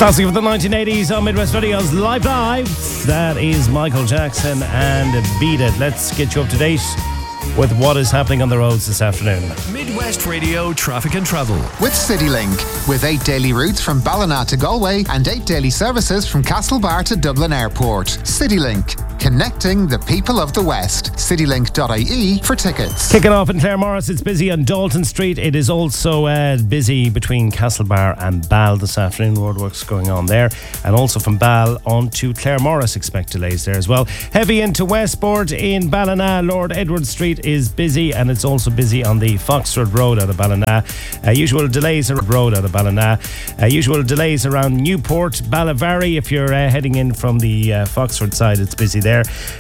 Classic of the 1980s on Midwest Radio's Live. That is Michael Jackson and Beat It. Let's get you up to date with what is happening on the roads this afternoon. Midwest Radio Traffic and Travel. With CityLink. With 8 daily routes from Ballina to Galway and 8 daily services from Castlebar to Dublin Airport. CityLink. Connecting the people of the West. Citylink.ie for tickets. Kicking off in Claremorris, it's busy on Dalton Street. It is also busy between Castlebar and Ball this afternoon. Roadworks going on there. And also from Ball on to Claremorris, expect delays there as well. Heavy into Westport in Ballina. Lord Edward Street is busy, and it's also busy on the Foxford Road out of Ballina. Usual delays around Newport, Ballavary. If you're heading in from the Foxford side, it's busy there.